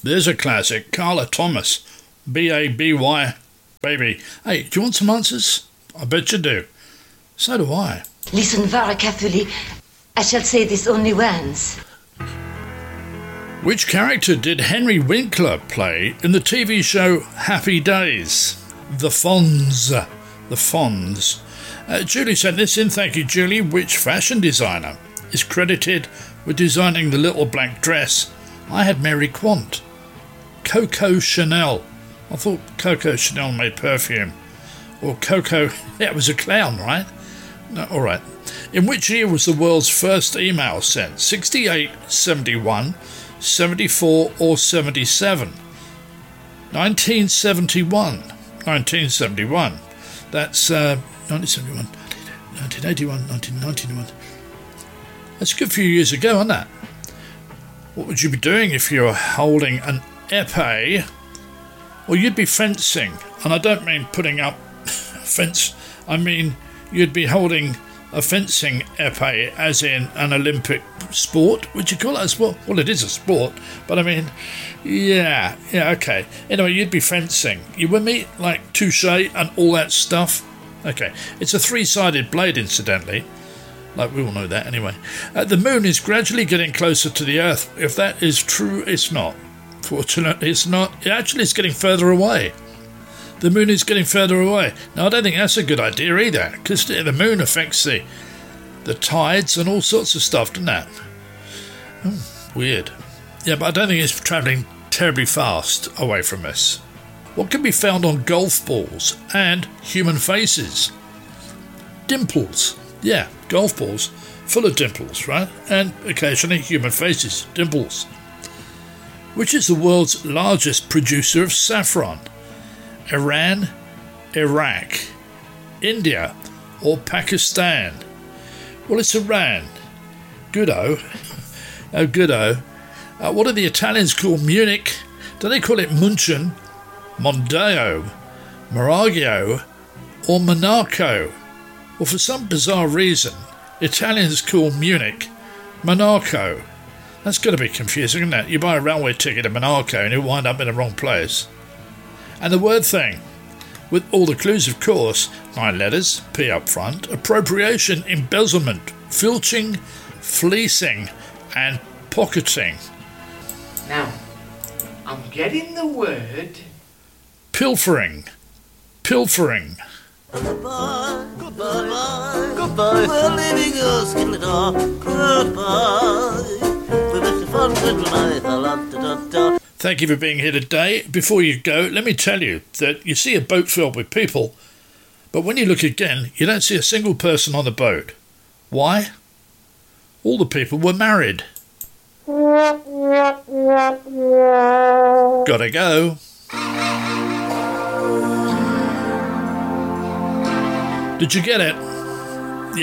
There's a classic. Carla Thomas. B-A-B-Y. Baby. Hey, do you want some answers? I bet you do. So do I. Listen very carefully. I shall say this only once. Which character did Henry Winkler play in the TV show Happy Days? The Fonz. The Fonz. Julie sent this in. Thank you, Julie. Which fashion designer is credited with designing the little black dress? I had Mary Quant. Coco Chanel. I thought Coco Chanel made perfume. Or Coco... That was a clown, right? No, all right. In which year was the world's first email sent? 68, 71, 74 or 77? 1971. 1971. That's 1971, 1981, 1991. That's a good few years ago, isn't that? What would you be doing if you were holding an épée? Well, you'd be fencing. And I don't mean putting up a fence. I mean you'd be holding a fencing épée, as in an Olympic sport. Would you call it a sport? Well, it is a sport, but I mean, yeah, okay. Anyway, you'd be fencing. You with me? Like touche and all that stuff? Okay, it's a three-sided blade, incidentally. Like, we all know that anyway. The moon is gradually getting closer to the Earth. If that is true, it's not. Fortunately, it's not. Actually, it's getting further away. The moon is getting further away. Now, I don't think that's a good idea either, because the moon affects the tides and all sorts of stuff, doesn't it? Weird. Yeah, but I don't think it's travelling terribly fast away from us. What can be found on golf balls and human faces? Dimples. Yeah, golf balls full of dimples, right? And occasionally human faces, dimples. Which is the world's largest producer of saffron? Iran, Iraq, India or Pakistan? Well, it's Iran. Good-o. Oh, good-o. What do the Italians call Munich? Do they call it München, Mondeo, Maragio or Monaco? Well, for some bizarre reason, Italians call Munich Monaco. That's going to be confusing, isn't it? You buy a railway ticket in Monaco and you wind up in the wrong place. And the word thing, with all the clues, of course, 9 letters, P up front, appropriation, embezzlement, filching, fleecing, and pocketing. Now, I'm getting the word... Pilfering. Pilfering. Goodbye, goodbye, goodbye. We're leaving you, Skeletor. Goodbye. We wish you fun, good night. Thank you for being here today. Before you go, let me tell you that you see a boat filled with people, but when you look again, you don't see a single person on the boat. Why? All the people were married. Gotta go. Did you get it?